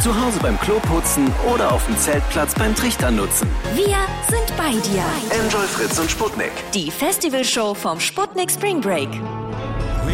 Zu Hause beim Kloputzen oder auf dem Zeltplatz beim Trichter nutzen. Wir sind bei dir. Enjoy Fritz und Sputnik. Die Festivalshow vom Sputnik Spring Break.